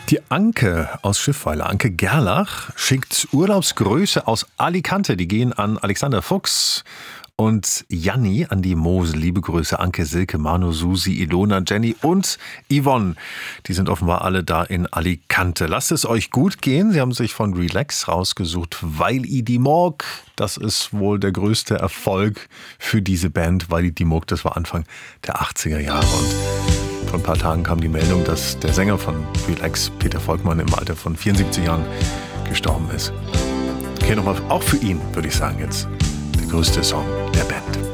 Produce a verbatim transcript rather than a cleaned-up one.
Die Anke aus Schiffweiler, Anke Gerlach, schickt Urlaubsgrüße aus Alicante. Die gehen an Alexander Fuchs und Janni an die Mosel. Liebe Grüße, Anke, Silke, Manu, Susi, Ilona, Jenny und Yvonne. Die sind offenbar alle da in Alicante. Lasst es euch gut gehen. Sie haben sich von Relax rausgesucht, Weil i die Morg. Das ist wohl der größte Erfolg für diese Band. Weil i die Morg, das war Anfang der achtziger Jahre. Und vor ein paar Tagen kam die Meldung, dass der Sänger von Relax, Peter Volkmann, im Alter von vierundsiebzig Jahren gestorben ist. Okay, nochmal auch für ihn, würde ich sagen jetzt, der größte Song der Band.